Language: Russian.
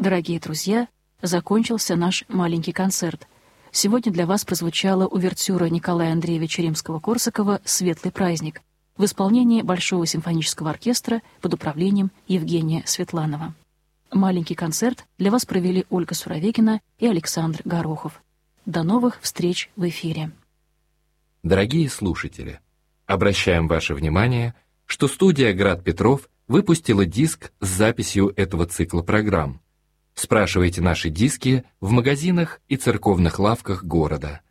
Дорогие друзья, закончился наш маленький концерт. Сегодня для вас прозвучала увертюра Николая Андреевича Римского-Корсакова «Светлый праздник» в исполнении Большого симфонического оркестра под управлением Евгения Светланова. Маленький концерт для вас провели Ольга Суровекина и Александр Горохов. До новых встреч в эфире. Дорогие слушатели, обращаем ваше внимание, что студия «Град Петров» выпустила диск с записью этого цикла программ. Спрашивайте наши диски в магазинах и церковных лавках города.